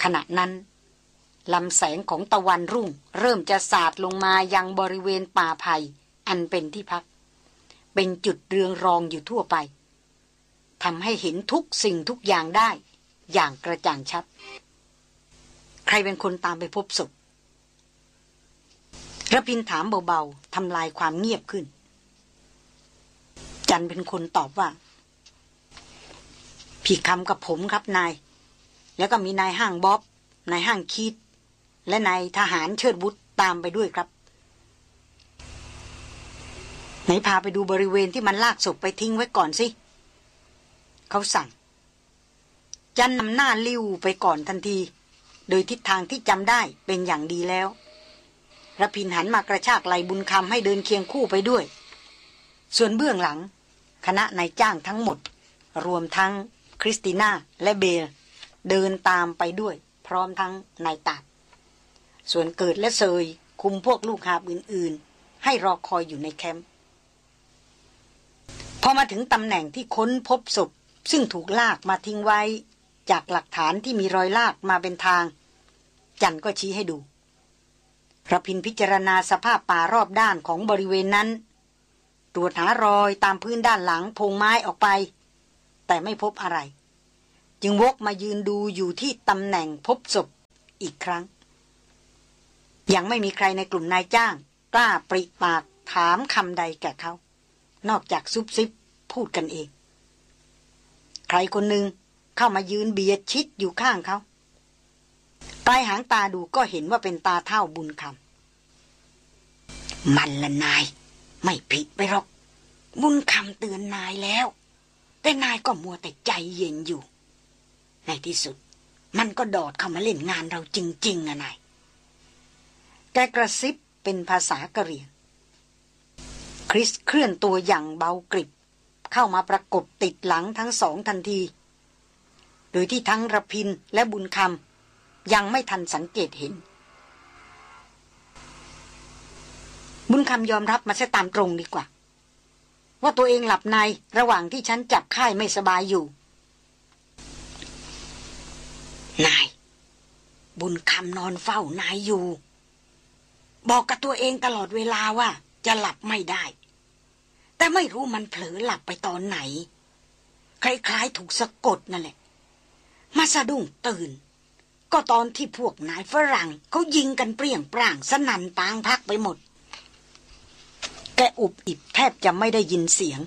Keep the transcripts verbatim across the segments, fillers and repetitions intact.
ขณะนั้นลำแสงของตะวันรุ่งเริ่มจะสาดลงมายังบริเวณป่าไผ่อันเป็นที่พักเป็นจุดเรืองรองอยู่ทั่วไปทำให้เห็นทุกสิ่งทุกอย่างได้อย่างกระจ่างชัดใครเป็นคนตามไปพบศพระพินถามเบาๆทำลายความเงียบขึ้นจันเป็นคนตอบว่าพี่คำกับผมครับนายแล้วก็มีนายห้างบ๊อบนายห้างคีดและนายทหารเชิดบุตรตามไปด้วยครับไหนพาไปดูบริเวณที่มันลากศพไปทิ้งไว้ก่อนสิเขาสั่งจันนำหน้าลิ้วไปก่อนทันทีโดยทิศทางที่จำได้เป็นอย่างดีแล้วระพินหันมากระชากไหล่บุญคำให้เดินเคียงคู่ไปด้วยส่วนเบื้องหลังคณะนายจ้างทั้งหมดรวมทั้งคริสติน่าและเบลเดินตามไปด้วยพร้อมทั้งนายตาดส่วนเกิดและเซยคุมพวกลูกหาบอื่นๆให้รอคอยอยู่ในแคมป์พอมาถึงตำแหน่งที่ค้นพบศพซึ่งถูกลากมาทิ้งไว้จากหลักฐานที่มีรอยลากมาเป็นทางจันก็ชี้ให้ดูระพินพิจารณาสภาพป่ารอบด้านของบริเวณนั้นตรวจหารอยตามพื้นด้านหลังพงไม้ออกไปแต่ไม่พบอะไรจึงวกมายืนดูอยู่ที่ตำแหน่งพบศพอีกครั้งยังไม่มีใครในกลุ่มนายจ้างกล้าปริปากถามคำใดแก่เขานอกจากซุบซิบพูดกันเองใครคนหนึ่งเข้ามายืนเบียดชิดอยู่ข้างเขาปลายหางตาดูก็เห็นว่าเป็นตาเท่าบุญคำมันละนายไม่ผิดไปหรอกบุญคำเตือนนายแล้วแต่นายก็มัวแต่ใจเย็นอยู่ในที่สุดมันก็โดดเข้ามาเล่นงานเราจริงๆอะนายแกกระซิบเป็นภาษากะเหรี่ยงคริสเคลื่อนตัวอย่างเบากริบเข้ามาประกบติดหลังทั้งสองทันทีโดยที่ทั้งระพินและบุญคำยังไม่ทันสังเกตเห็นบุญคำยอมรับมาซะตามตรงดีกว่าว่าตัวเองหลับในระหว่างที่ฉันจับค่ายไม่สบายอยู่นายบุญคำนอนเฝ้านายอยู่บอกกับตัวเองตลอดเวลาว่าจะหลับไม่ได้แต่ไม่รู้มันเผลอหลับไปตอนไหนคล้ายๆถูกสะกดนั่นแหละมาสะดุ้งตื่นก็ตอนที่พวกนายฝรั่งเขายิงกันเปรี้ยงปร้างสนั่นปางพักไปหมดแกอุบอิบแทบจะไม่ได้ยินเสียง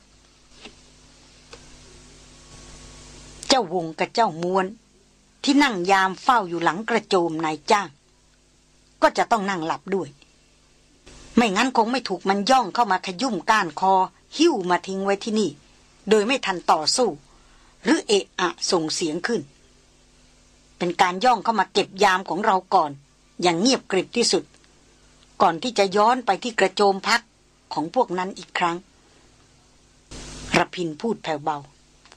เจ้าวงกับเจ้ามวนที่นั่งยามเฝ้าอยู่หลังกระโจมนายจ้างก็จะต้องนั่งหลับด้วยไม่งั้นคงไม่ถูกมันย่องเข้ามาขยุ่มก้านคอหิ้วมาทิ้งไว้ที่นี่โดยไม่ทันต่อสู้หรือเอะอะส่งเสียงขึ้นเป็นการย่องเข้ามาเก็บยามของเราก่อนอย่างเงียบกริบที่สุดก่อนที่จะย้อนไปที่กระโจมพักของพวกนั้นอีกครั้งระพินพูดแผ่วเบา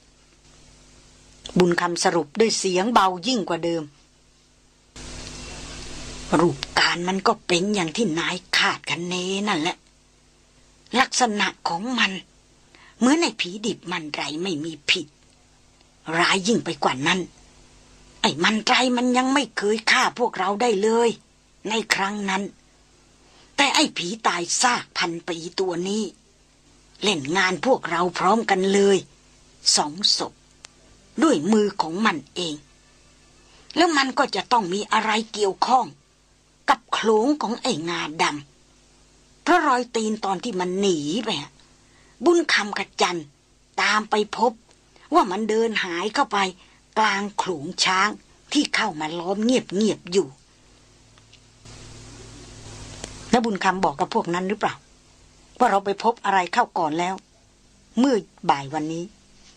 บุญคำสรุปด้วยเสียงเบายิ่งกว่าเดิมรูปการมันก็เป็นอย่างที่นายคาดคะเนนั่นแหละลักษณะของมันเหมือนในผีดิบมันไรไม่มีผิดร้ายยิ่งไปกว่านั้นไอ้มันไรมันยังไม่เคยฆ่าพวกเราได้เลยในครั้งนั้นแต่ไอ้ผีตายซากพันปีตัวนี้เล่นงานพวกเราพร้อมกันเลยสองศพด้วยมือของมันเองแล้วมันก็จะต้องมีอะไรเกี่ยวข้องกับโขลงของไอ้งาดำเพราะรอยตีนตอนที่มันหนีไปบุญคำกับจันตามไปพบว่ามันเดินหายเข้าไปกลางโขลงช้างที่เข้ามาล้อมเงียบๆอยู่แล้วบุญคำบอกกับพวกนั้นหรือเปล่าว่าเราไปพบอะไรเข้าก่อนแล้วเมื่อบ่ายวันนี้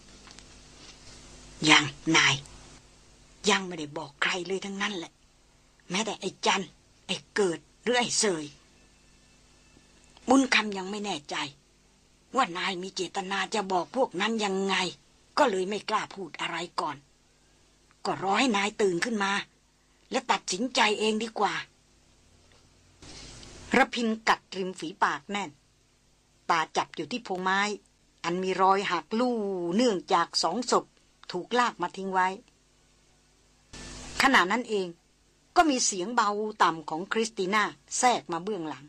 ยังนายยังไม่ได้บอกใครเลยทั้งนั้นแหละแม้แต่ไอ้จันไอ้เกิดหรือไอ้เสยบุญคำยังไม่แน่ใจว่านายมีเจตนาจะบอกพวกนั้นยังไงก็เลยไม่กล้าพูดอะไรก่อนก็รอให้นายตื่นขึ้นมาและตัดสินใจเองดีกว่าระพินกัดริมฝีปากแน่นตาจับอยู่ที่พงไม้อันมีรอยหักลู่เนื่องจากสองศพถูกลากมาทิ้งไว้ขณะนั้นเองก็มีเสียงเบาต่ำของคริสติน่าแทรกมาเบื้องหลัง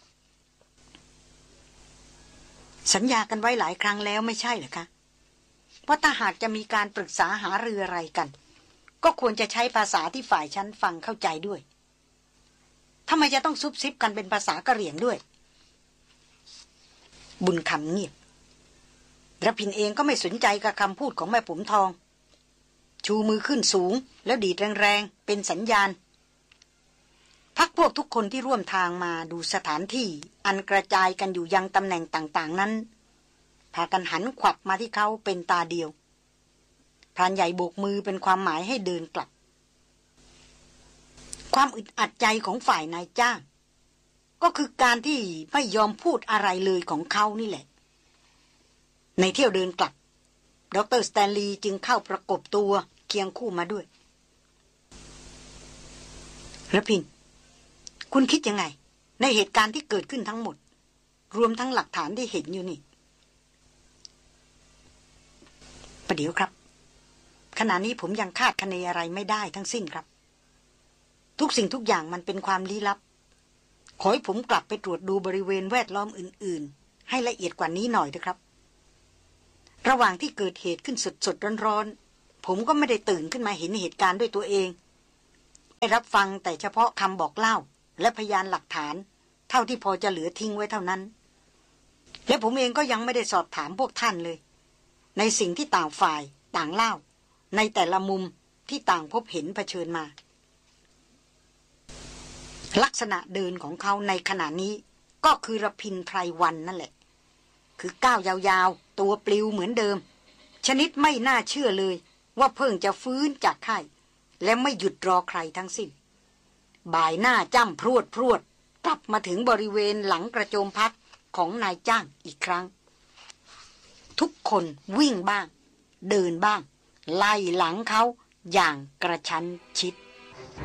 สัญญากันไว้หลายครั้งแล้วไม่ใช่เหรอคะว่าถ้าหากจะมีการปรึกษาหารืออะไรกันก็ควรจะใช้ภาษาที่ฝ่ายฉันฟังเข้าใจด้วยทำไมจะต้องซุบซิบกันเป็นภาษากะเหรี่ยงด้วยบุญคำเงียบระพินเองก็ไม่สนใจกับคำพูดของแม่ผมทองชูมือขึ้นสูงแล้วดีดแรงๆเป็นสัญญาณพักพวกทุกคนที่ร่วมทางมาดูสถานที่อันกระจายกันอยู่ยังตำแหน่งต่างๆนั้นพากันหันขวับมาที่เขาเป็นตาเดียวพรานใหญ่โบกมือเป็นความหมายให้เดินกลับความอึดอัดใจของฝ่ายนายจ้างก็คือการที่ไม่ยอมพูดอะไรเลยของเขานี่แหละในเที่ยวเดินกลับดร.สแตนลีย์จึงเข้าประกบตัวเคียงคู่มาด้วยระพินคุณคิดยังไงในเหตุการณ์ที่เกิดขึ้นทั้งหมดรวมทั้งหลักฐานที่เห็นอยู่นี่ประเดี๋ยวครับขณะนี้ผมยังคาดคะเนอะไรไม่ได้ทั้งสิ้นครับทุกสิ่งทุกอย่างมันเป็นความลี้ลับขอให้ผมกลับไปตรวจดูบริเวณแวดล้อมอื่นๆให้ละเอียดกว่านี้หน่อยเถอะครับระหว่างที่เกิดเหตุขึ้นสดๆร้อนๆผมก็ไม่ได้ตื่นขึ้นมาเห็นเหตุการณ์ด้วยตัวเองได้รับฟังแต่เฉพาะคำบอกเล่าและพยานหลักฐานเท่าที่พอจะเหลือทิ้งไว้เท่านั้นและผมเองก็ยังไม่ได้สอบถามพวกท่านเลยในสิ่งที่ต่างฝ่ายต่างเล่าในแต่ละมุมที่ต่างพบเห็นเผชิญมาลักษณะเดินของเขาในขณะนี้ก็คือระพินไพรวันนั่นแหละคือก้าวยาวๆตัวปลิวเหมือนเดิมชนิดไม่น่าเชื่อเลยว่าเพิ่งจะฟื้นจากไข้และไม่หยุดรอใครทั้งสิ้นบ่ายหน้าจ้ำพรวดพรวดกลับมาถึงบริเวณหลังกระโจมพักของนายจ้างอีกครั้งทุกคนวิ่งบ้างเดินบ้างไล่หลังเขาอย่างกระชั้นชิด